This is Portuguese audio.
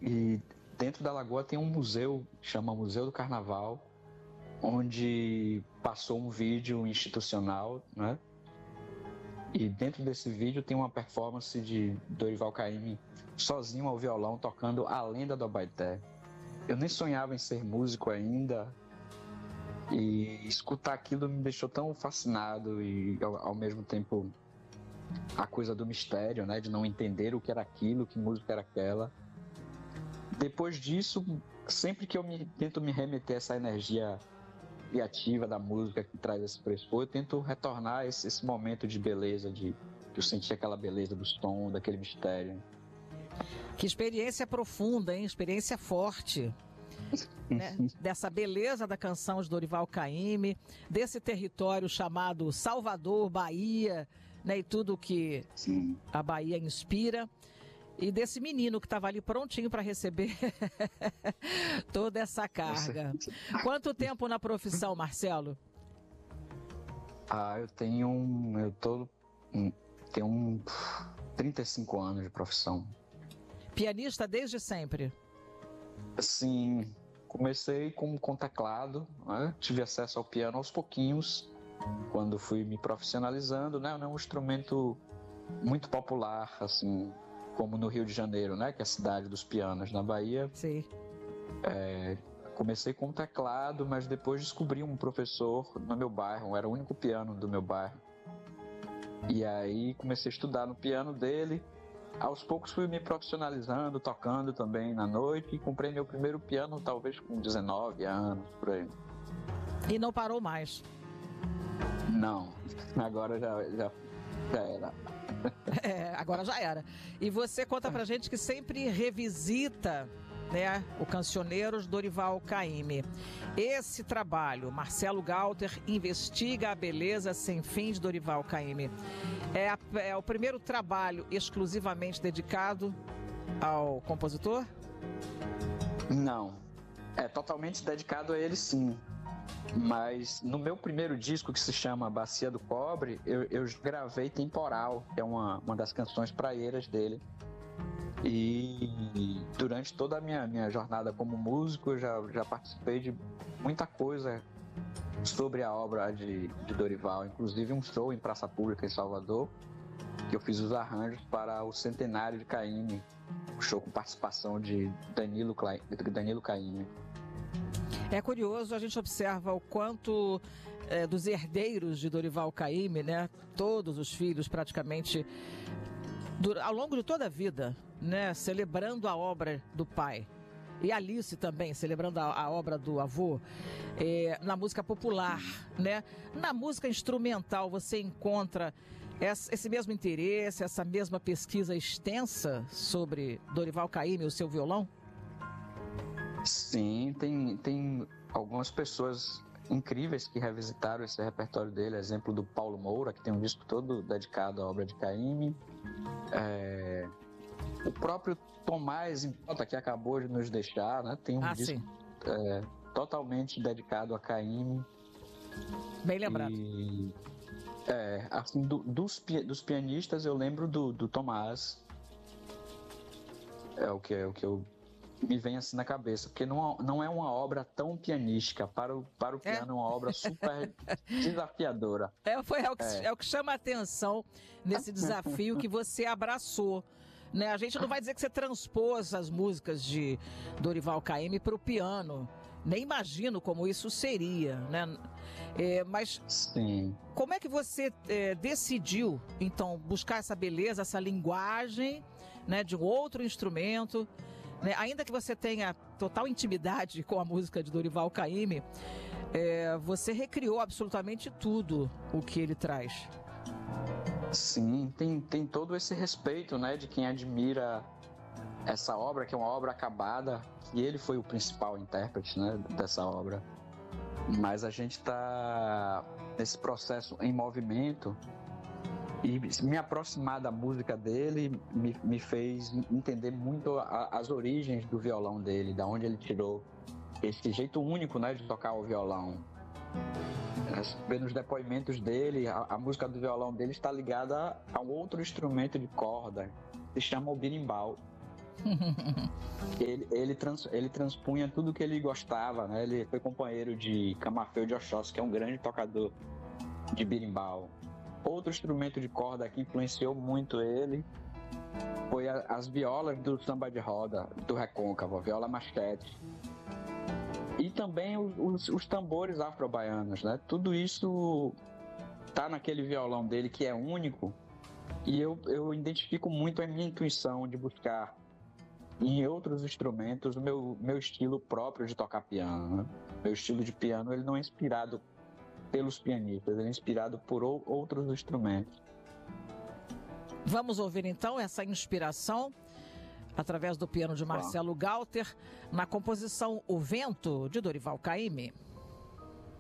E dentro da lagoa tem um museu, chama Museu do Carnaval, onde passou um vídeo institucional, né? E dentro desse vídeo tem uma performance de Dorival Caymmi sozinho ao violão, tocando A Lenda do Abaeté. Eu nem sonhava em ser músico ainda, e escutar aquilo me deixou tão fascinado, e ao mesmo tempo a coisa do mistério, né? De não entender o que era aquilo, que música era aquela. Depois disso, sempre que eu tento me remeter a essa energia criativa da música que traz esse frescor, eu tento retornar esse momento de beleza, que eu senti aquela beleza do som, daquele mistério. Que experiência profunda, hein? Experiência forte, né? Dessa beleza da canção de Dorival Caymmi, desse território chamado Salvador, Bahia, né? E tudo que Sim. A Bahia inspira. E desse menino que estava ali prontinho para receber toda essa carga. Quanto tempo na profissão, Marcelo? Eu tenho 35 anos de profissão. Pianista desde sempre? Sim, comecei com teclado, né? Tive acesso ao piano aos pouquinhos, quando fui me profissionalizando, né? Não é um instrumento muito popular, assim, como no Rio de Janeiro, né? Que é a cidade dos pianos. Na Bahia, sim. Comecei com teclado, mas depois descobri um professor no meu bairro, era o único piano do meu bairro. E aí comecei a estudar no piano dele. Aos poucos fui me profissionalizando, tocando também na noite, e comprei meu primeiro piano talvez com 19 anos, por aí. E não parou mais? Não, agora já era. Agora já era. E você conta pra gente que sempre revisita, né, o Cancioneiros Dorival Caymmi. Esse trabalho, Marcelo Galter investiga a beleza sem fim de Dorival Caymmi. É o primeiro trabalho exclusivamente dedicado ao compositor? Não, é totalmente dedicado a ele, sim. Mas no meu primeiro disco, que se chama Bacia do Cobre, eu gravei Temporal, que é uma das canções praieiras dele. E durante toda a minha jornada como músico, eu já participei de muita coisa sobre a obra de Dorival, inclusive um show em Praça Pública em Salvador, que eu fiz os arranjos para o centenário de Caymmi, um show com participação de Danilo Caymmi. É curioso, a gente observa o quanto dos herdeiros de Dorival Caymmi, né, todos os filhos praticamente, ao longo de toda a vida, né, celebrando a obra do pai. E Alice também, celebrando a obra do avô, na música popular, né? Na música instrumental, você encontra esse mesmo interesse, essa mesma pesquisa extensa sobre Dorival Caymmi e o seu violão? Sim, tem algumas pessoas incríveis que revisitaram esse repertório dele, exemplo do Paulo Moura, que tem um disco todo dedicado à obra de Caymmi. O próprio Tomás Impota, que acabou de nos deixar, né? Tem um disco totalmente dedicado a Caymmi. Bem lembrado. E, assim, dos pianistas, eu lembro do Tomás. É o que eu me vem assim na cabeça, porque não é uma obra tão pianística. Para o piano é uma obra super desafiadora. É o que chama a atenção nesse desafio que você abraçou, né? A gente não vai dizer que você transpôs as músicas de Dorival Caymmi para o piano. Nem imagino como isso seria, né? Mas sim. Como é que você decidiu, então, buscar essa beleza, essa linguagem, né, de um outro instrumento, né? Ainda que você tenha total intimidade com a música de Dorival Caymmi, você recriou absolutamente tudo o que ele traz. Sim, tem todo esse respeito, né, de quem admira essa obra, que é uma obra acabada, e ele foi o principal intérprete, né, dessa obra. Mas a gente está nesse processo em movimento, e me aproximar da música dele me fez entender muito as origens do violão dele, da onde ele tirou esse jeito único, né, de tocar o violão. Nos depoimentos dele, a música do violão dele está ligada a um outro instrumento de corda, que se chama o berimbau. Ele transpunha tudo que ele gostava, né? Ele foi companheiro de Camafeu de Oxóssi, que é um grande tocador de berimbau. Outro instrumento de corda que influenciou muito ele foi as violas do samba de roda, do recôncavo, a viola machete. E também os tambores afro-baianos, né? Tudo isso tá naquele violão dele que é único, e eu identifico muito a minha intuição de buscar em outros instrumentos o meu estilo próprio de tocar piano, né? Meu estilo de piano, ele não é inspirado pelos pianistas, ele é inspirado por outros instrumentos. Vamos ouvir então essa inspiração através do piano de Marcelo Galter, na composição O Vento, de Dorival Caymmi.